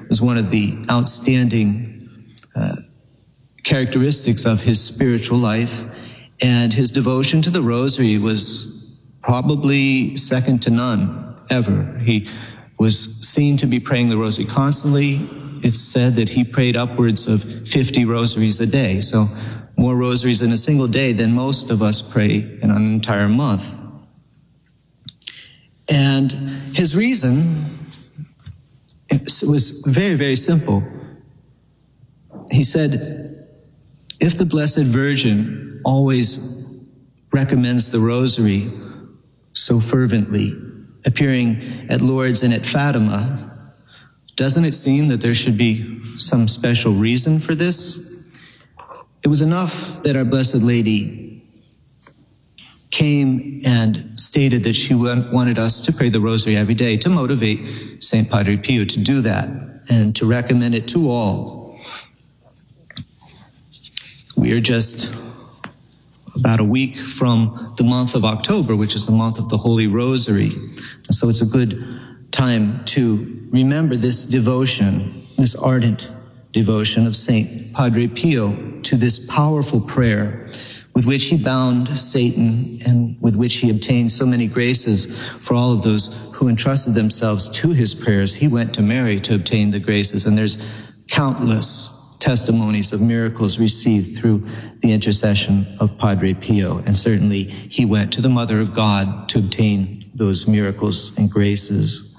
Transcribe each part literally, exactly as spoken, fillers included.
was one of the outstanding uh, characteristics of his spiritual life, and his devotion to the rosary was probably second to none ever. He was seen to be praying the rosary constantly. It's said that he prayed upwards of fifty rosaries a day, so more rosaries in a single day than most of us pray in an entire month. And his reason was very, very simple. He said, if the Blessed Virgin always recommends the rosary so fervently, appearing at Lourdes and at Fatima, doesn't it seem that there should be some special reason for this? It was enough that our Blessed Lady came and stated that she wanted us to pray the rosary every day to motivate Saint Padre Pio to do that and to recommend it to all. We are just about a week from the month of October, which is the month of the Holy Rosary. And so it's a good time to remember this devotion, this ardent devotion of Saint Padre Pio to this powerful prayer with which he bound Satan and with which he obtained so many graces for all of those who entrusted themselves to his prayers. He went to Mary to obtain the graces, and there's countless testimonies of miracles received through the intercession of Padre Pio, and certainly he went to the Mother of God to obtain those miracles and graces.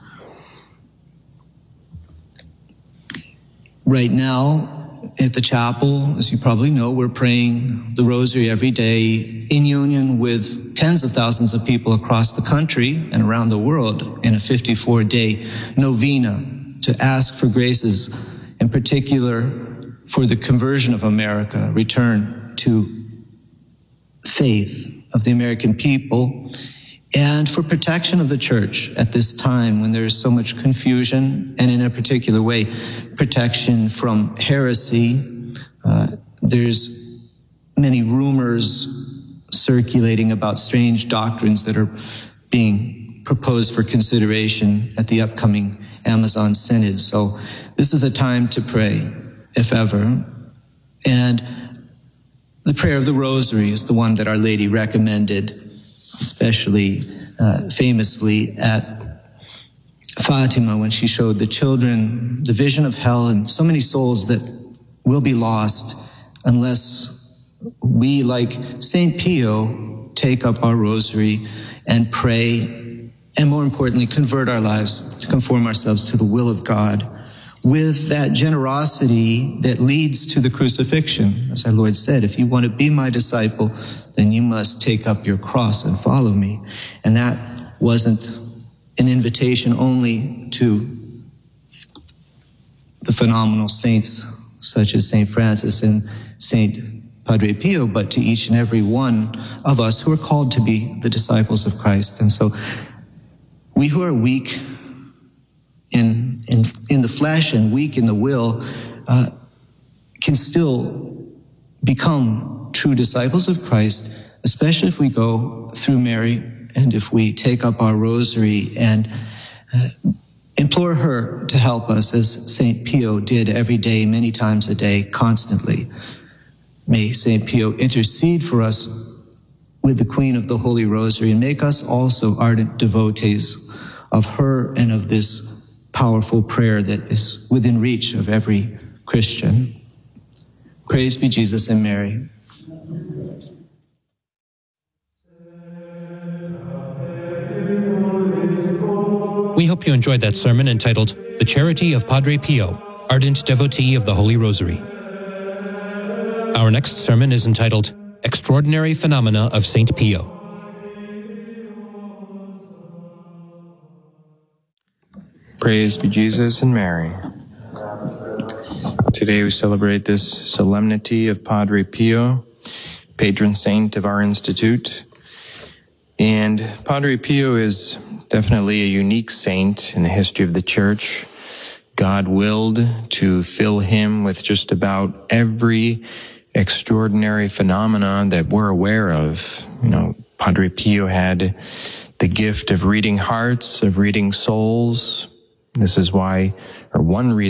Right now, at the chapel, as you probably know, we're praying the rosary every day in union with tens of thousands of people across the country and around the world in a fifty-four day novena to ask for graces, in particular for the conversion of America, return to faith of the American people, and for protection of the church at this time when there is so much confusion, and in a particular way, protection from heresy. Uh, there's many rumors circulating about strange doctrines that are being proposed for consideration at the upcoming Amazon Synod. So this is a time to pray, if ever. And the prayer of the Rosary is the one that Our Lady recommended, especially uh, famously at Fatima when she showed the children the vision of hell and so many souls that will be lost unless we, like Saint Pio, take up our rosary and pray, and more importantly, convert our lives to conform ourselves to the will of God with that generosity that leads to the crucifixion. As our Lord said, if you want to be my disciple, then you must take up your cross and follow me. And that wasn't an invitation only to the phenomenal saints such as Saint Francis and Saint Padre Pio, but to each and every one of us who are called to be the disciples of Christ. And so we who are weak in in, in the flesh and weak in the will uh, can still become true disciples of Christ, especially if we go through Mary and if we take up our rosary and uh, implore her to help us, as Saint Pio did every day, many times a day, constantly. May Saint Pio intercede for us with the Queen of the Holy Rosary and make us also ardent devotees of her and of this powerful prayer that is within reach of every Christian. Praise be Jesus and Mary. We hope you enjoyed that sermon entitled The Charity of Padre Pio, Ardent Devotee of the Holy Rosary. Our next sermon is entitled Extraordinary Phenomena of Saint Pio. Praise be Jesus and Mary. Today we celebrate this solemnity of Padre Pio, patron saint of our institute. And Padre Pio is definitely a unique saint in the history of the Church. God willed to fill him with just about every extraordinary phenomenon that we're aware of. You know, Padre Pio had the gift of reading hearts, of reading souls. This is why, or one reason,